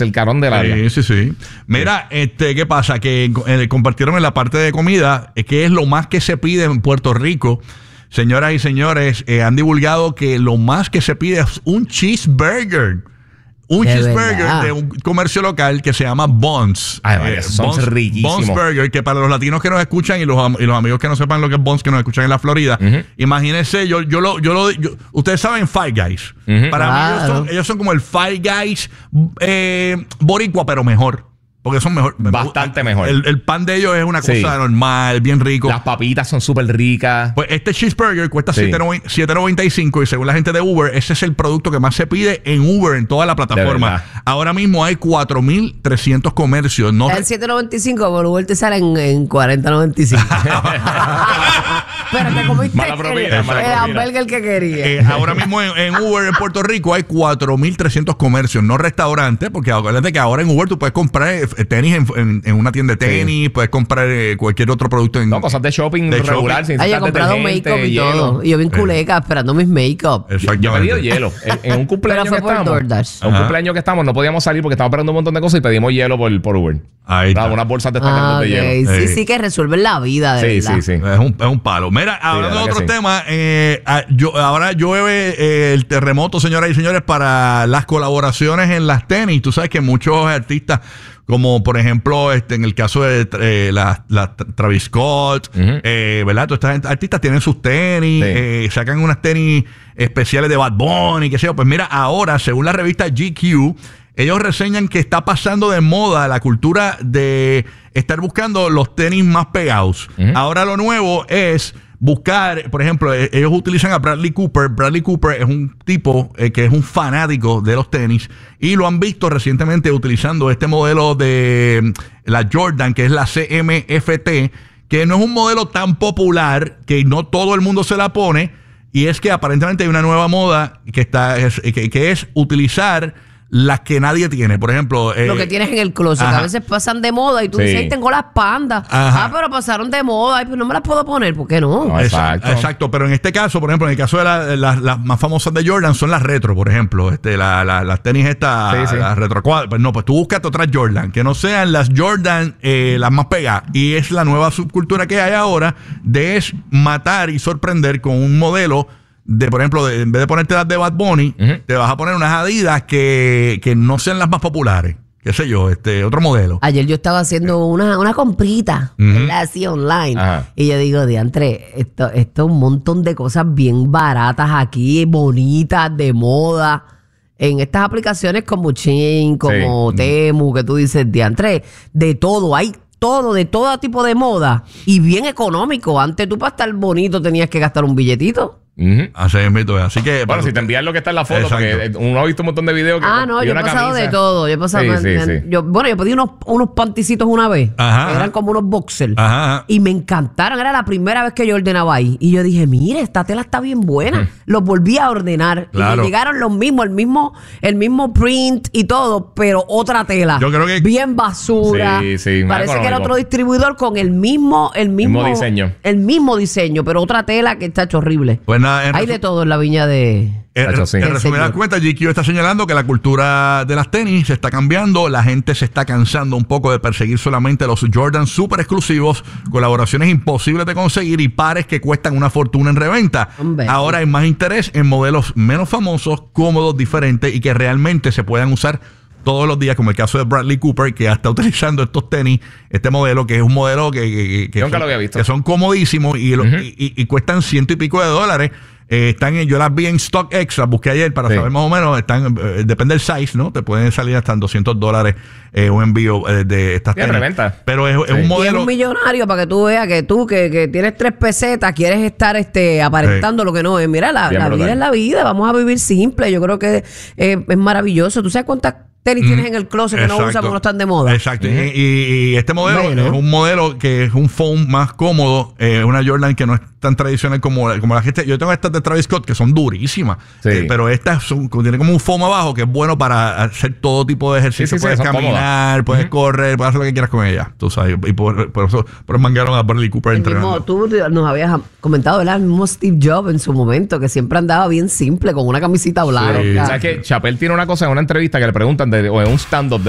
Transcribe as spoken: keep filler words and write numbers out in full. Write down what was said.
cercaron del área. Sí, sí, sí. Mira, sí. este, ¿qué pasa? Que eh, compartieron en la parte de comida, eh, que es lo más que se pide en Puerto Rico. Señoras y señores, eh, han divulgado que lo más que se pide es un cheeseburger. Un de cheeseburger verdad. de un comercio local que se llama Bonds. Ay, eh, son Bonds, riquísimos. Bonds Burger, que para los latinos que nos escuchan y los, y los amigos que no sepan lo que es Bonds, que nos escuchan en la Florida, uh-huh. imagínense, yo, yo lo, yo lo, yo, ustedes saben Five Guys. Uh-huh. Para claro. mí ellos son, ellos son como el Five Guys eh, boricua, pero mejor. Porque son mejor. Bastante mejor. El, el pan de ellos es una cosa sí. normal, bien rico. Las papitas son súper ricas. Pues este cheeseburger cuesta sí. siete noventa y cinco y según la gente de Uber, ese es el producto que más se pide en Uber en toda la plataforma. Ahora mismo hay cuatro mil trescientos comercios. No el siete noventa y cinco por Uber te sale en, en cuarenta noventa y cinco. Pero te comiste mala propina, el, mala el hamburger que quería. Eh, ahora mismo en, en Uber en Puerto Rico hay cuatro mil trescientos comercios, no restaurantes, porque acuérdate que ahora en Uber tú puedes comprar tenis en, en, en una tienda de tenis, sí. puedes comprar eh, cualquier otro producto en... No, cosas de shopping de regular. Shopping. Ay, he comprado make-up y hielo. todo. Y yo bien culeca, eh. esperando mis make-up. Yo, yo he pedido hielo. En, en un cumpleaños que estamos, en un cumpleaños que estamos, no podíamos salir porque estábamos esperando un montón de cosas y pedimos hielo por, por Uber. Ahí está. Unas bolsas de ah, okay. de hielo. Sí, sí, sí, que resuelven la vida, de sí, verdad. Sí, sí, Es un, es un palo. Mira, hablando sí, de otro sí. tema, eh, yo, ahora llueve eh, el terremoto, señoras y señores, para las colaboraciones en las tenis. Tú sabes que muchos artistas, como por ejemplo este en el caso de eh, la, la Travis Scott, uh-huh. eh, ¿verdad? Todas estas artistas tienen sus tenis, sí. eh, sacan unas tenis especiales de Bad Bunny, qué sé yo. Pues mira, ahora, según la revista G Q, ellos reseñan que está pasando de moda la cultura de estar buscando los tenis más pegados. Uh-huh. Ahora lo nuevo es buscar, por ejemplo, ellos utilizan a Bradley Cooper. Bradley Cooper es un tipo eh, que es un fanático de los tenis y lo han visto recientemente utilizando este modelo de la Jordan, que es la C M F T, que no es un modelo tan popular, que no todo el mundo se la pone, y es que aparentemente hay una nueva moda que, está, es, que, que es utilizar las que nadie tiene. Por ejemplo, eh, lo que tienes en el closet, que a veces pasan de moda y tú sí. dices, tengo las pandas. Ajá. Ah, pero pasaron de moda. Ay, pues no me las puedo poner. ¿Por qué no? no exacto. exacto. Pero en este caso, por ejemplo, en el caso de la, la, las más famosas de Jordan son las retro, por ejemplo. Este, la, la, las tenis estas, sí, sí. las retro cuadras. Pues no, pues tú búscate otras Jordan, que no sean las Jordan eh, las más pegadas. Y es la nueva subcultura que hay ahora de es matar y sorprender con un modelo de, por ejemplo, de, en vez de ponerte las de Bad Bunny, uh-huh. te vas a poner unas Adidas que, que no sean las más populares. Qué sé yo, este otro modelo. Ayer yo estaba haciendo una, una comprita, uh-huh. así online. Ajá. Y yo digo, diantre, esto, esto es un montón de cosas bien baratas aquí, bonitas, de moda. En estas aplicaciones como Shein, como sí. Temu, que tú dices, diantre, de todo, hay todo, de todo tipo de moda. Y bien económico. Antes tú para estar bonito tenías que gastar un billetito. Uh-huh. Así es, así que bueno, si te envías lo que está en la foto, exacto. porque uno ha visto un montón de videos que ah no, yo he pasado camisa. de todo, yo he pasado sí, sí, sí. Yo, bueno, yo pedí unos, unos panticitos una vez, ajá, que eran como unos boxers, ajá. y me encantaron, era la primera vez que yo ordenaba ahí, y yo dije, mire, esta tela está bien buena, uh-huh. los volví a ordenar, claro. y me llegaron los mismos, el mismo, el mismo print y todo, pero otra tela, yo creo que bien basura, sí, sí, parece que era otro distribuidor con el mismo, el mismo, mismo diseño, el mismo diseño, pero otra tela que está hecho horrible. Pues nada, hay de todo en la viña de... En, sí. en resumidas cuentas, G Q está señalando que la cultura de las tenis se está cambiando, la gente se está cansando un poco de perseguir solamente los Jordan super exclusivos, colaboraciones imposibles de conseguir y pares que cuestan una fortuna en reventa. Hombre. Ahora hay más interés en modelos menos famosos, cómodos, diferentes y que realmente se puedan usar todos los días, como el caso de Bradley Cooper, que ya está utilizando estos tenis, este modelo, que es un modelo que, que, que, Yo nunca son, lo había visto. que son comodísimos y, lo, uh-huh. y, y, y cuestan ciento y pico de dólares. Eh, están en, yo las vi en Stock Extra, busqué ayer para sí. saber más o menos, están eh, depende del size, ¿no? Te pueden salir hasta en doscientos dólares eh, un envío eh, de estas tenis. Reventa. Pero es, sí. es un modelo... Y es un millonario para que tú veas que tú, que, que tienes tres pesetas, quieres estar este aparentando sí. lo que no es. Mira, la, la vida es la vida, vamos a vivir simple. Yo creo que eh, es maravilloso. ¿Tú sabes cuántas tenis mm. tienes en el closet que Exacto. no usas porque no están de moda? Exacto. Uh-huh. Y, y, y este modelo bueno. es un modelo que es un foam más cómodo, eh, una Jordan que no es tan tradicional como, como la gente. Yo tengo estas de Travis Scott que son durísimas, sí. eh, pero estas son, tienen como un foam abajo que es bueno para hacer todo tipo de ejercicio. Sí, sí, puedes sí, caminar, cómodas. puedes uh-huh. correr, puedes hacer lo que quieras con ella. Tú sabes, y por, por eso por eso mangaron a Bradley Cooper entrenando. Mismo, tú nos habías comentado, ¿verdad? El mismo Steve Jobs en su momento, que siempre andaba bien simple, con una camisita blanca. Sí. ¿Sabes que Chappelle tiene una cosa en una entrevista que le preguntan de, o en un stand-up de